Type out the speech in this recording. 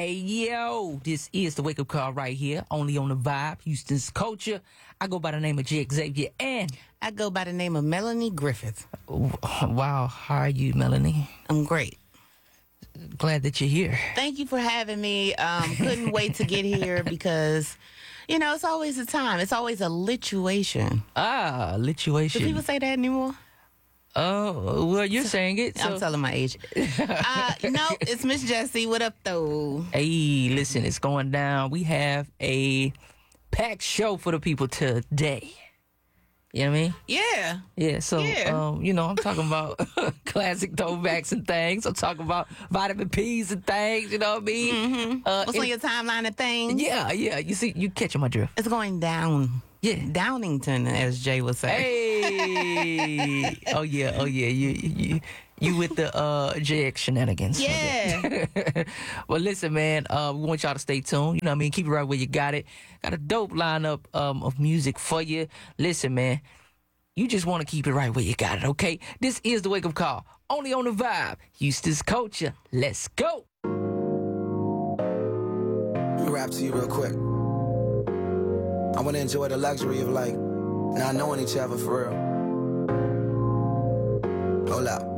Hey, yo, this is the Wake Up Call right here, only on the Vibe, Houston's Culture. I go by the name of J. Xavier, and I go by the name of Melanie Griffith. Wow, how are you, Melanie? I'm great. Glad that you're here. Thank you for having me. Couldn't wait to get here because, you know, it's always a time. It's always a lituation. Lituation. Do people say that anymore? Oh, well, you're saying it. So. I'm telling my age. No, it's Miss Jessie. What up, though? Hey, listen, it's going down. We have a packed show for the people today. You know what I mean? Yeah. Yeah, so, I'm talking about classic throwbacks and things. I'm talking about vitamin P's and things, you know what I mean? Mm-hmm. What's on your timeline of things? Yeah. You see, you catching my drift. It's going down. Yeah. Downington, as Jay would say. Hey. oh, yeah. You with the JX shenanigans. Yeah. Well, listen, man, we want y'all to stay tuned. You know what I mean? Keep it right where you got it. Got a dope lineup of music for you. Listen, man, you just want to keep it right where you got it, okay? This is the Wake Up Call, only on the Vibe, Houston's Culture. Let's go. Let me rap to you real quick. I want to enjoy the luxury of, not knowing each other for real. Hold up.